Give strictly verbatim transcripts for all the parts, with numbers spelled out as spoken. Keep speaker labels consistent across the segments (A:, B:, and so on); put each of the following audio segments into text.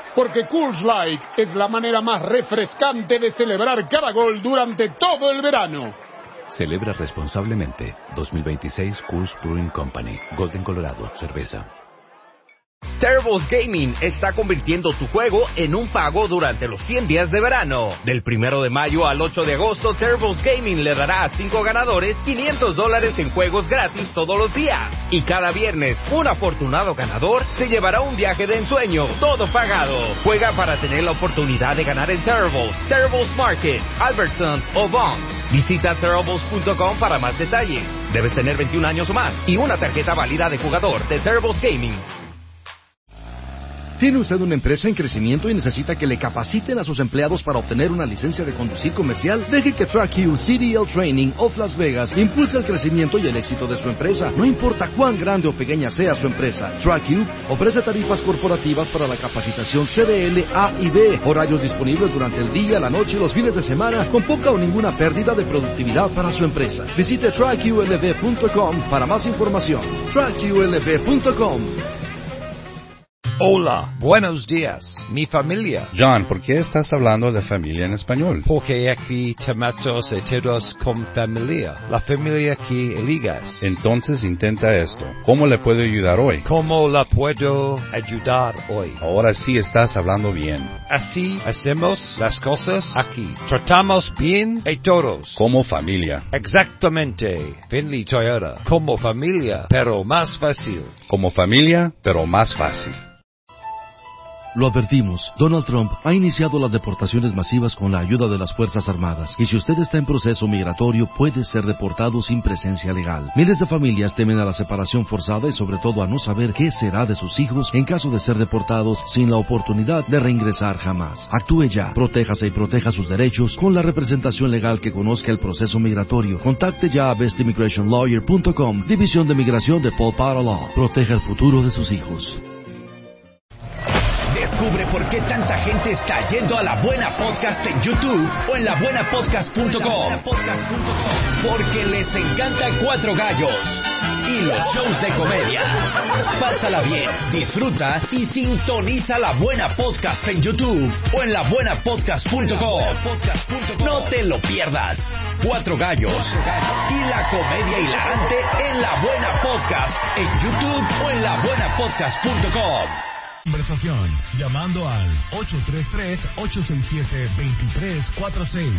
A: Porque Coors Light es la manera más refrescante de celebrar cada gol durante todo el verano.
B: Celebra responsablemente. dos mil veintiséis Coors Brewing Company. Golden, Colorado. Cerveza.
C: Terribles Gaming está convirtiendo tu juego en un pago durante los cien días de verano. Del primero de mayo al ocho de agosto, Terribles Gaming le dará a cinco ganadores quinientos dólares en juegos gratis todos los días. Y cada viernes, un afortunado ganador se llevará un viaje de ensueño, todo pagado. Juega para tener la oportunidad de ganar en Terribles, Terribles Market, Albertsons o Vons. Visita terribles punto com para más detalles. Debes tener veintiún años o más y una tarjeta válida de jugador de Terribles Gaming.
D: ¿Tiene usted una empresa en crecimiento y necesita que le capaciten a sus empleados para obtener una licencia de conducir comercial? Deje que TrackU C D L Training of Las Vegas impulse el crecimiento y el éxito de su empresa. No importa cuán grande o pequeña sea su empresa, TrackU ofrece tarifas corporativas para la capacitación C D L A y B, horarios disponibles durante el día, la noche y los fines de semana, con poca o ninguna pérdida de productividad para su empresa. Visite track U L V punto com para más información. track U L V punto com.
E: Hola, buenos días, mi familia.
F: John, ¿por qué estás hablando de familia en español?
E: Porque aquí tomamos todos con familia. La familia que eligas.
F: Entonces intenta esto. ¿Cómo le puedo ayudar hoy?
E: ¿Cómo la puedo ayudar hoy?
F: Ahora sí estás hablando bien.
E: Así hacemos las cosas aquí. Tratamos bien a todos.
F: Como familia.
E: Exactamente. Finley Toyota. Como familia, pero más fácil.
F: Como familia, pero más fácil.
D: Lo advertimos, Donald Trump ha iniciado las deportaciones masivas con la ayuda de las Fuerzas Armadas, y si usted está en proceso migratorio puede ser deportado sin presencia legal. Miles de familias temen a la separación forzada y sobre todo a no saber qué será de sus hijos en caso de ser deportados sin la oportunidad de reingresar jamás. Actúe ya, protéjase y proteja sus derechos con la representación legal que conozca el proceso migratorio. Contacte ya a best immigration lawyer punto com, División de Migración de Paul Potter Law. Proteja el futuro de sus hijos.
G: Descubre por qué tanta gente está yendo a La Buena Podcast en YouTube o en la buena podcast punto com. Porque les encanta Cuatro Gallos y los shows de comedia. Pásala bien, disfruta y sintoniza La Buena Podcast en YouTube o en la buena podcast punto com. No te lo pierdas. Cuatro Gallos y la comedia hilarante en La Buena Podcast en YouTube o en la buena podcast punto com.
H: Conversación llamando al ocho tres tres, ocho seis siete, dos tres cuatro seis.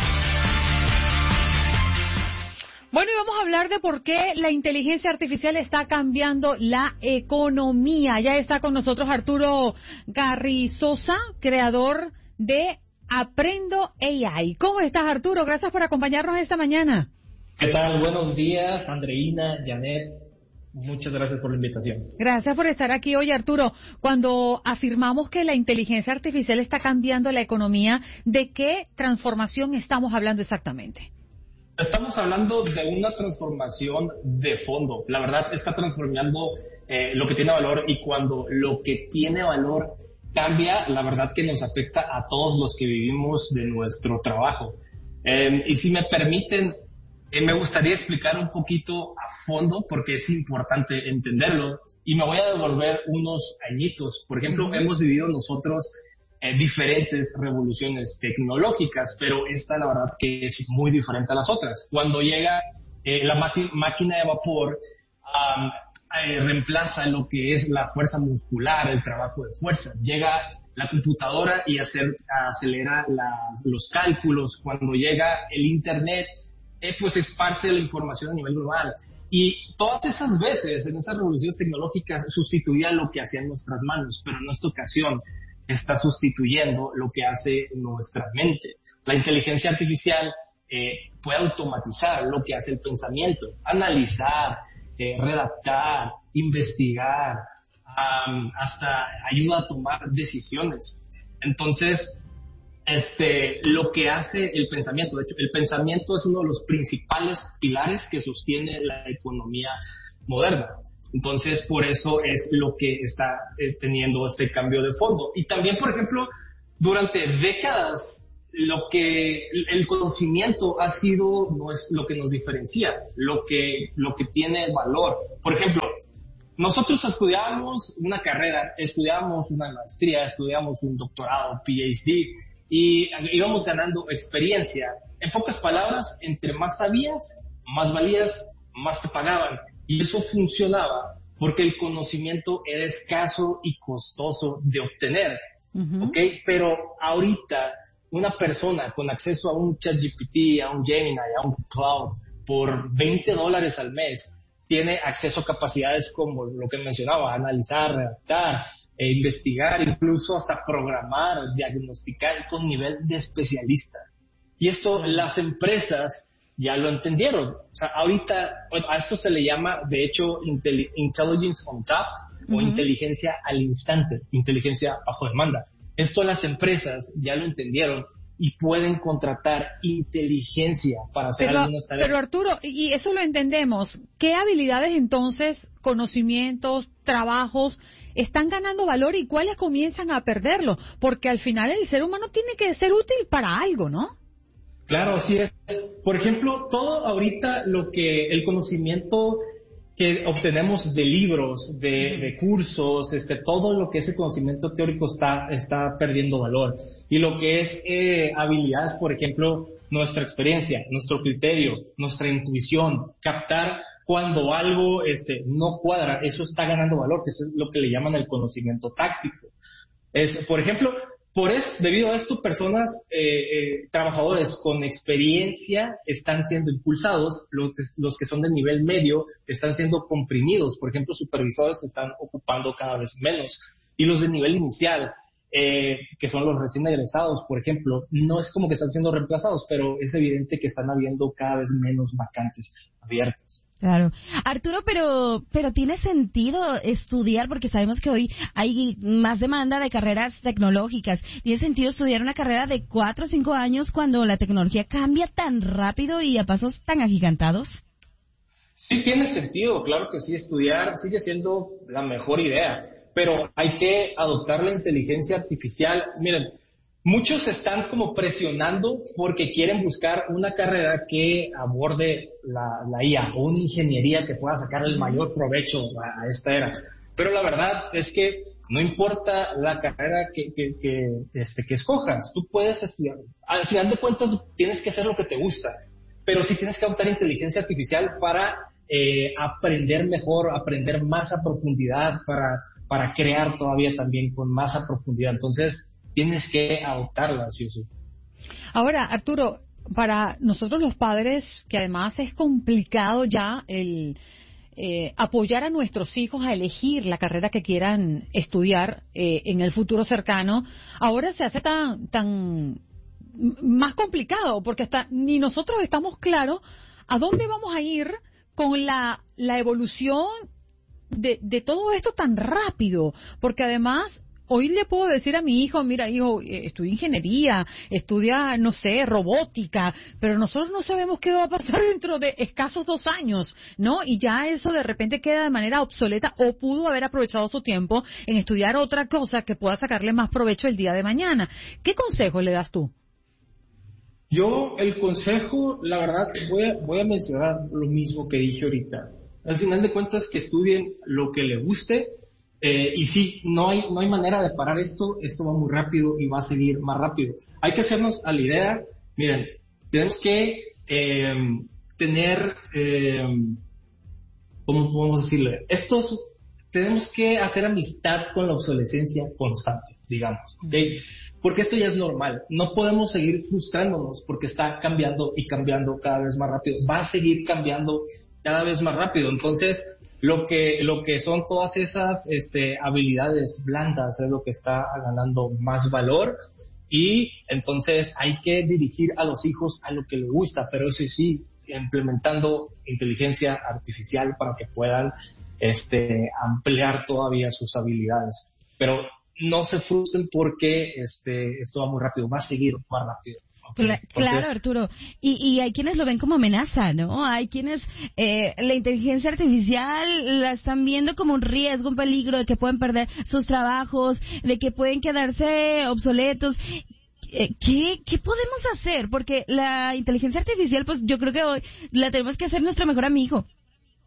I: Bueno, y vamos a hablar de por qué la inteligencia artificial está cambiando la economía. Ya está con nosotros Arturo Carrizosa, creador de Aprendo A I. ¿Cómo estás, Arturo? Gracias por acompañarnos esta mañana.
J: ¿Qué tal? Buenos días, Andreina, Janet. Muchas gracias por la invitación.
I: Gracias por estar aquí hoy, Arturo. Cuando afirmamos que la inteligencia artificial está cambiando la economía, ¿de qué transformación estamos hablando exactamente?
J: Estamos hablando de una transformación de fondo. La verdad está transformando eh, lo que tiene valor, y cuando lo que tiene valor cambia, la verdad que nos afecta a todos los que vivimos de nuestro trabajo. Eh, y si me permiten, Eh, me gustaría explicar un poquito a fondo porque es importante entenderlo, y me voy a devolver unos añitos. Por ejemplo, uh-huh. hemos vivido nosotros eh, diferentes revoluciones tecnológicas, pero esta la verdad que es muy diferente a las otras. Cuando llega eh, la mati- máquina de vapor, um, eh, reemplaza lo que es la fuerza muscular, el trabajo de fuerza. Llega la computadora y hacer, acelera las, los cálculos. Cuando llega el Internet, Eh, pues esparce la información a nivel global. Y todas esas veces, en esas revoluciones tecnológicas, sustituía lo que hacían nuestras manos, pero en esta ocasión está sustituyendo lo que hace nuestra mente. La inteligencia artificial eh, puede automatizar lo que hace el pensamiento, analizar, eh, redactar, investigar, um, hasta ayuda a tomar decisiones. Entonces, Este, lo que hace el pensamiento, de hecho, el pensamiento es uno de los principales pilares que sostiene la economía moderna. Entonces, por eso es lo que está eh, teniendo este cambio de fondo. Y también, por ejemplo, durante décadas, lo que el conocimiento ha sido no es lo que nos diferencia, lo que lo que tiene valor. Por ejemplo, nosotros estudiamos una carrera, estudiamos una maestría, estudiamos un doctorado, P H D, y íbamos ganando experiencia. En pocas palabras, entre más sabías, más valías, más te pagaban. Y eso funcionaba porque el conocimiento era escaso y costoso de obtener. Uh-huh. ¿Ok? Pero ahorita, una persona con acceso a un ChatGPT, a un Gemini, a un Cloud, por veinte dólares al mes, tiene acceso a capacidades como lo que mencionaba, analizar, redactar, eh, investigar, incluso hasta programar, diagnosticar con nivel de especialista. Y esto las empresas ya lo entendieron. O sea, ahorita, bueno, a esto se le llama, de hecho, intel- intelligence on top, uh-huh, o inteligencia al instante, inteligencia bajo demanda. Esto las empresas ya lo entendieron y pueden contratar inteligencia para hacer
I: pero,
J: algunas tareas.
I: Pero Arturo, y eso lo entendemos, ¿qué habilidades entonces, conocimientos, trabajos, están ganando valor y cuáles comienzan a perderlo? Porque al final el ser humano tiene que ser útil para algo, ¿no?
J: Claro, así es. Por ejemplo, todo ahorita lo que el conocimiento que obtenemos de libros, de, de cursos, este, todo lo que ese conocimiento teórico está, está perdiendo valor. Y lo que es eh, habilidades, por ejemplo, nuestra experiencia, nuestro criterio, nuestra intuición, captar cuando algo este, no cuadra, eso está ganando valor, que eso es lo que le llaman el conocimiento táctico. Es, por ejemplo, por eso, debido a esto, personas, eh, eh, trabajadores con experiencia están siendo impulsados, los, los que son de nivel medio están siendo comprimidos. Por ejemplo, supervisores se están ocupando cada vez menos. Y los de nivel inicial, eh, que son los recién egresados, por ejemplo, no es como que están siendo reemplazados, pero es evidente que están habiendo cada vez menos vacantes abiertas.
K: Claro. Arturo, pero pero tiene sentido estudiar, porque sabemos que hoy hay más demanda de carreras tecnológicas. ¿Tiene sentido estudiar una carrera de cuatro o cinco años cuando la tecnología cambia tan rápido y a pasos tan agigantados?
J: Sí tiene sentido, claro que sí. Estudiar sigue siendo la mejor idea, pero hay que adoptar la inteligencia artificial. Miren, muchos están como presionando porque quieren buscar una carrera que aborde la, la I A o una ingeniería que pueda sacar el mayor provecho a, a esta era. Pero la verdad es que no importa la carrera que, que, que, este, que escojas, tú puedes estudiar. Al final de cuentas tienes que hacer lo que te gusta, pero sí tienes que adoptar inteligencia artificial para eh, aprender mejor, aprender más a profundidad, para, para crear todavía también con más a profundidad. Entonces, tienes que adoptarla, sí o sí.
I: Ahora, Arturo, para nosotros los padres, que además es complicado ya el eh, apoyar a nuestros hijos a elegir la carrera que quieran estudiar eh, en el futuro cercano, ahora se hace tan tan más complicado, porque hasta ni nosotros estamos claros a dónde vamos a ir con la, la evolución de, de todo esto tan rápido, porque además hoy le puedo decir a mi hijo, mira hijo, estudia ingeniería, estudia, no sé, robótica, pero nosotros no sabemos qué va a pasar dentro de escasos dos años, ¿no? Y ya eso de repente queda de manera obsoleta, o pudo haber aprovechado su tiempo en estudiar otra cosa que pueda sacarle más provecho el día de mañana. ¿Qué consejo le das tú?
J: Yo, el consejo, la verdad, voy a, voy a mencionar lo mismo que dije ahorita. Al final de cuentas, que estudien lo que le guste. Eh, y sí, no hay, no hay manera de parar esto, esto va muy rápido y va a seguir más rápido. Hay que hacernos a la idea, miren, tenemos que eh, tener, eh, ¿cómo podemos decirle? Estos, tenemos que hacer amistad con la obsolescencia constante, digamos, ¿ok? Porque esto ya es normal, no podemos seguir frustrándonos porque está cambiando y cambiando cada vez más rápido, va a seguir cambiando cada vez más rápido, entonces Lo que, lo que son todas esas este, habilidades blandas es lo que está ganando más valor, y entonces hay que dirigir a los hijos a lo que les gusta, pero eso sí, implementando inteligencia artificial para que puedan este, ampliar todavía sus habilidades. Pero no se frustren porque este, esto va muy rápido, va a seguir más rápido. Okay.
K: Cla- claro, Entonces, Arturo. Y, y hay quienes lo ven como amenaza, ¿no? Hay quienes eh, la inteligencia artificial la están viendo como un riesgo, un peligro de que pueden perder sus trabajos, de que pueden quedarse obsoletos. ¿Qué, ¿Qué podemos hacer? Porque la inteligencia artificial, pues yo creo que hoy la tenemos que hacer nuestro mejor amigo.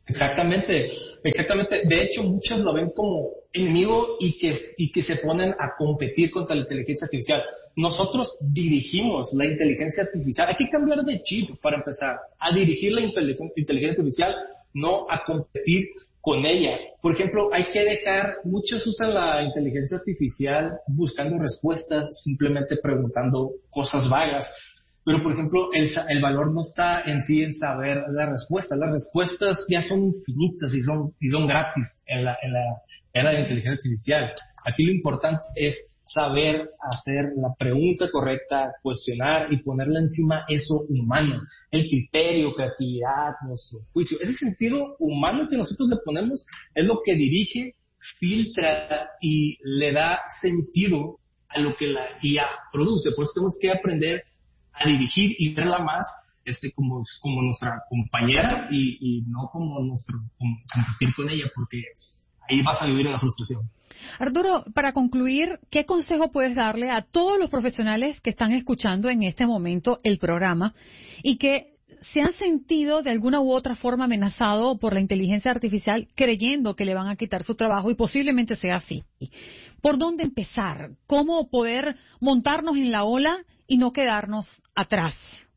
J: Exactamente, exactamente. De hecho, muchos lo ven como enemigo y que, y que se ponen a competir contra la inteligencia artificial. Nosotros dirigimos la inteligencia artificial. Hay que cambiar de chip para empezar a dirigir la inteligencia artificial, no a competir con ella. Por ejemplo, hay que dejar, muchos usan la inteligencia artificial buscando respuestas, simplemente preguntando cosas vagas. Pero, por ejemplo, el, el valor no está en sí en saber la respuesta. Las respuestas ya son infinitas y son, y son gratis en la, en la era de la inteligencia artificial. Aquí lo importante es saber hacer la pregunta correcta, cuestionar y ponerle encima eso humano. El criterio, creatividad, nuestro juicio. Ese sentido humano que nosotros le ponemos es lo que dirige, filtra y le da sentido a lo que la I A produce. Por eso tenemos que aprender a dirigir y verla más este como, como nuestra compañera y, y no como nuestro como competir con ella, porque ahí vas a vivir en la frustración.
I: Arturo, para concluir, ¿qué consejo puedes darle a todos los profesionales que están escuchando en este momento el programa y que se han sentido de alguna u otra forma amenazados por la inteligencia artificial, creyendo que le van a quitar su trabajo y posiblemente sea así? ¿Por dónde empezar? ¿Cómo poder montarnos en la ola y no quedarnos atrás?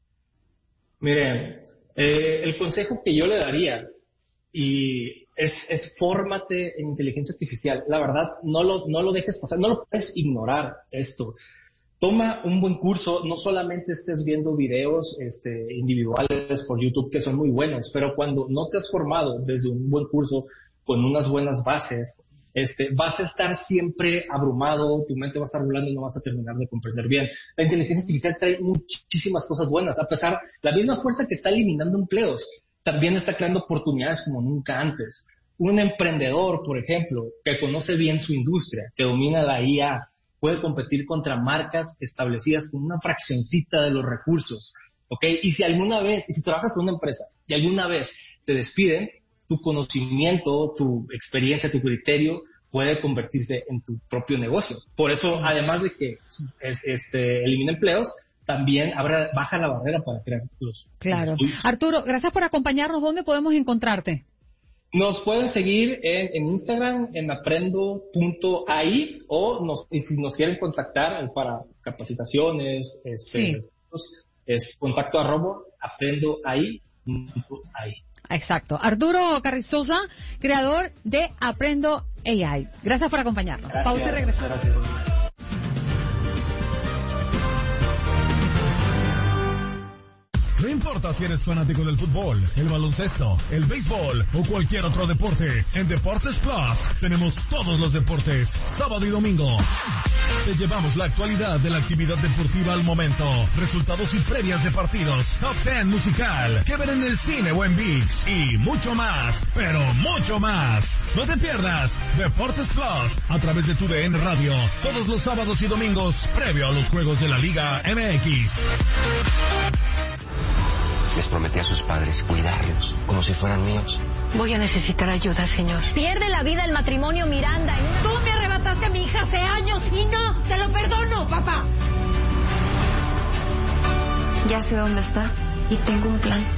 J: Miren, eh, el consejo que yo le daría y es, es fórmate en inteligencia artificial. La verdad, no lo, no lo dejes pasar, no lo puedes ignorar esto. Toma un buen curso, no solamente estés viendo videos este, individuales por YouTube que son muy buenos, pero cuando no te has formado desde un buen curso con unas buenas bases, Este, vas a estar siempre abrumado, tu mente va a estar volando y no vas a terminar de comprender bien. La inteligencia artificial trae muchísimas cosas buenas, a pesar la misma fuerza que está eliminando empleos, también está creando oportunidades como nunca antes. Un emprendedor, por ejemplo, que conoce bien su industria, que domina la I A, puede competir contra marcas establecidas con una fraccioncita de los recursos, ¿ok? Y si alguna vez, y si trabajas con una empresa y alguna vez te despiden, tu conocimiento, tu experiencia, tu criterio puede convertirse en tu propio negocio. Por eso, además de que es, este, elimina empleos, también habrá, baja la barrera para crear los.
I: Claro.
J: Los
I: Arturo, gracias por acompañarnos. ¿Dónde podemos encontrarte?
J: Nos pueden seguir en, en Instagram, en aprendo punto a i, o nos, y si nos quieren contactar para capacitaciones, este, sí. es contacto arroba aprendo a i punto a i.
I: Exacto. Arturo Carrizosa, creador de Aprendo A I. Gracias por acompañarnos.
J: Gracias.
I: Pausa y regresamos.
J: Gracias.
H: No importa si eres fanático del fútbol, el baloncesto, el béisbol o cualquier otro deporte, en Deportes Plus tenemos todos los deportes, sábado y domingo. Te llevamos la actualidad de la actividad deportiva al momento, resultados y previas de partidos, top diez musical, que ver en el cine o en ViX y mucho más, pero mucho más. No te pierdas Deportes Plus a través de tu D N Radio, todos los sábados y domingos, previo a los juegos de la Liga M X.
L: Les prometí a sus padres cuidarlos como si fueran míos.
M: Voy a necesitar ayuda, señor.
N: Pierde la vida el matrimonio Miranda.
M: Tú me arrebataste a mi hija hace años y no, te lo perdono, papá.
O: Ya sé dónde está y tengo un plan.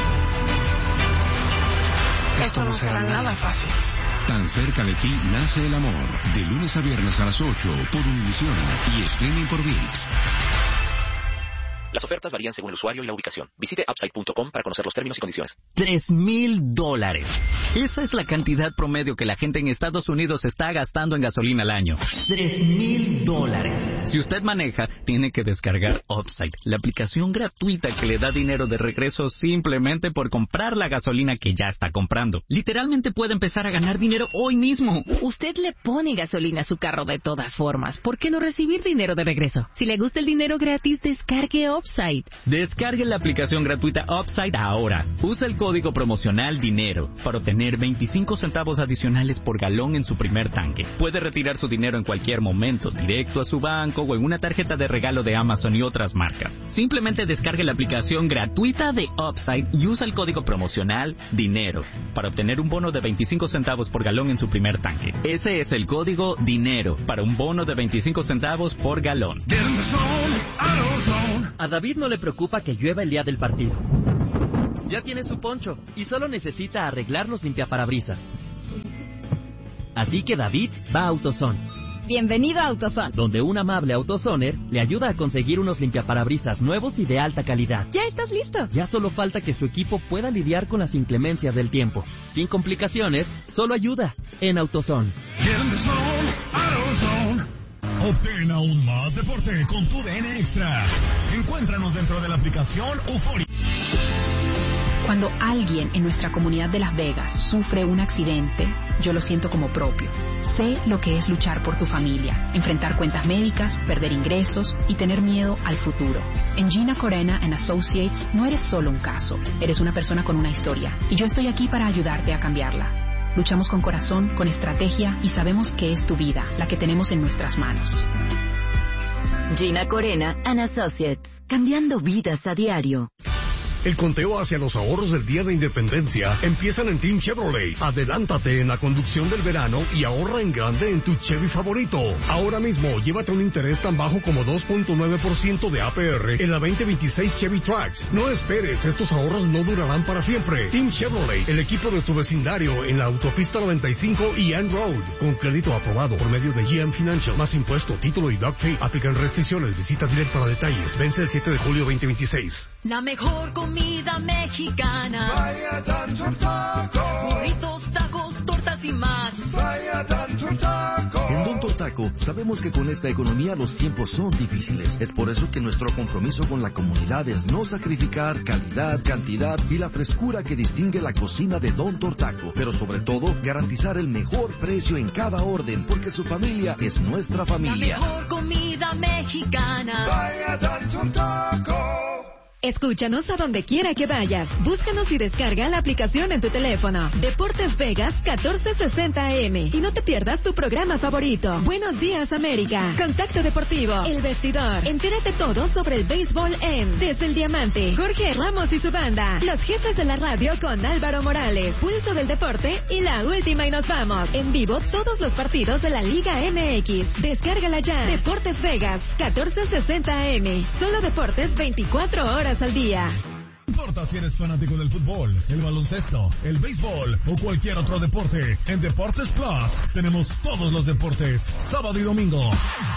L: Esto, Esto no será nada fácil.
B: Tan cerca de ti nace el amor. De lunes a viernes a las ocho por Univisión y streaming por ViX.
P: Las ofertas varían según el usuario y la ubicación. Visite upside punto com para conocer los términos y condiciones.
Q: Tres mil dólares. Esa es la cantidad promedio que la gente en Estados Unidos está gastando en gasolina al año. Tres mil dólares. Si usted maneja, tiene que descargar Upside, la aplicación gratuita que le da dinero de regreso simplemente por comprar la gasolina que ya está comprando. Literalmente puede empezar a ganar dinero hoy mismo.
R: Usted le pone gasolina a su carro de todas formas. ¿Por qué no recibir dinero de regreso? Si le gusta el dinero gratis, descargue Upside. Upside.
Q: Descargue la aplicación gratuita Upside ahora. Usa el código promocional DINERO para obtener veinticinco centavos adicionales por galón en su primer tanque. Puede retirar su dinero en cualquier momento, directo a su banco o en una tarjeta de regalo de Amazon y otras marcas. Simplemente descargue la aplicación gratuita de Upside y usa el código promocional DINERO para obtener un bono de veinticinco centavos por galón en su primer tanque. Ese es el código DINERO para un bono de veinticinco centavos por galón.
S: A David no le preocupa que llueva el día del partido. Ya tiene su poncho y solo necesita arreglar los limpiaparabrisas. Así que David va a AutoZone.
K: Bienvenido a AutoZone,
S: donde un amable AutoZoner le ayuda a conseguir unos limpiaparabrisas nuevos y de alta calidad.
K: ¿Ya estás listo?
S: Ya solo falta que su equipo pueda lidiar con las inclemencias del tiempo. Sin complicaciones, solo ayuda en AutoZone.
H: Obtén aún más deporte con tu D N Extra. Encuéntranos dentro de la aplicación Euforia.
T: Cuando alguien en nuestra comunidad de Las Vegas sufre un accidente, yo lo siento como propio. Sé lo que es luchar por tu familia, enfrentar cuentas médicas, perder ingresos y tener miedo al futuro. En Gina Corena and Associates no eres solo un caso, eres una persona con una historia, y yo estoy aquí para ayudarte a cambiarla. Luchamos con corazón, con estrategia y sabemos que es tu vida, la que tenemos en nuestras manos.
U: Gina Corena and Associates, cambiando vidas a diario.
V: El conteo hacia los ahorros del Día de Independencia empiezan en Team Chevrolet. Adelántate en la conducción del verano y ahorra en grande en tu Chevy favorito. Ahora mismo, llévate un interés tan bajo como dos punto nueve por ciento de A P R en la veinte veintiséis Chevy Trax. No esperes, estos ahorros no durarán para siempre. Team Chevrolet, el equipo de tu vecindario en la autopista noventa y cinco y Ann Road. Con crédito aprobado por medio de G M Financial. Más impuesto, título y Doc Fee. Aplican restricciones. Visita directo para detalles. Vence el siete de julio veinte veintiséis.
W: La mejor comida mexicana.
X: Vaya Tanto Taco.
W: Burritos, tacos, tortas y más.
X: Vaya Tanto Taco.
D: En Don Tortaco sabemos que con esta economía los tiempos son difíciles. Es por eso que nuestro compromiso con la comunidad es no sacrificar calidad, cantidad y la frescura que distingue la cocina de Don Tortaco. Pero sobre todo, garantizar el mejor precio en cada orden, porque su familia es nuestra familia.
W: La mejor comida mexicana.
X: Vaya Tanto Taco.
Y: Escúchanos a donde quiera que vayas. Búscanos y descarga la aplicación en tu teléfono. Deportes Vegas catorce sesenta A M. Y no te pierdas tu programa favorito. Buenos días, América. Contacto Deportivo. El Vestidor. Entérate todo sobre el béisbol en Desde el Diamante. Jorge Ramos y su banda. Los jefes de la radio con Álvaro Morales. Pulso del Deporte y la última y nos vamos. En vivo todos los partidos de la Liga M X. Descárgala ya. Deportes Vegas catorce sesenta A M. Solo deportes veinticuatro horas al día.
H: No importa si eres fanático del fútbol, el baloncesto, el béisbol o cualquier otro deporte, en Deportes Plus tenemos todos los deportes, sábado y domingo.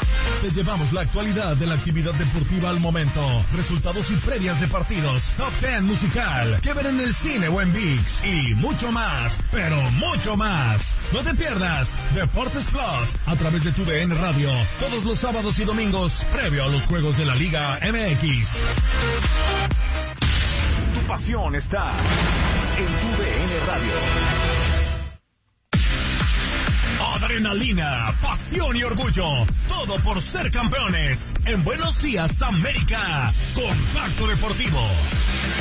H: Te llevamos la actualidad de la actividad deportiva al momento, resultados y previas de partidos, top ten musical, que ver en el cine o en ViX y mucho más, pero mucho más. No te pierdas Deportes Plus a través de tu D N Radio, todos los sábados y domingos, previo a los juegos de la Liga M X.
Z: Tu pasión está en tu D N Radio.
H: Adrenalina, pasión y orgullo, todo por ser campeones. En Buenos Días, América, Contacto Deportivo.